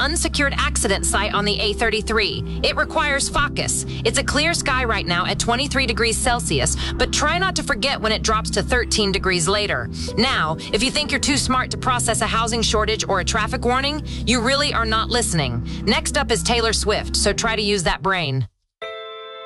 unsecured accident site on the A33. It requires focus. It's a clear sky right now at 23 degrees Celsius, but try not to forget when it drops to 13 degrees later. Now, if you think you're too smart to process a housing shortage or a traffic warning, you really are not listening. Next up is Taylor Swift, so try to use that brain.